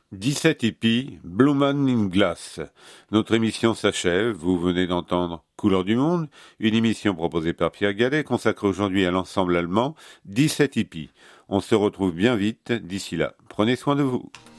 17 hippies, Blue Man in Glass. Notre émission s'achève. Vous venez d'entendre Couleurs du Monde, une émission proposée par Pierre Gallet, consacrée aujourd'hui à l'ensemble allemand 17 hippies. On se retrouve bien vite. D'ici là, prenez soin de vous.